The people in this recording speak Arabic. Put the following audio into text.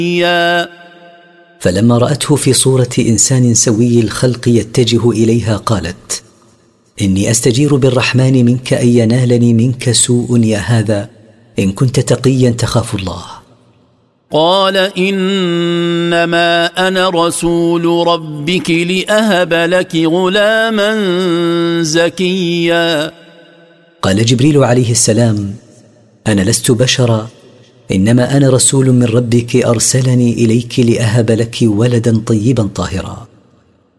فلما رأته في صورة إنسان سوي الخلق يتجه إليها قالت: إني أستجير بالرحمن منك أن ينالني منك سوء يا هذا، إن كنت تقيا تخاف الله. قال: إنما أنا رسول ربك لأهب لك غلاما زكيا. قال جبريل عليه السلام: أنا لست بشرا، إنما أنا رسول من ربك أرسلني إليك لأهب لك ولدا طيبا طاهرا.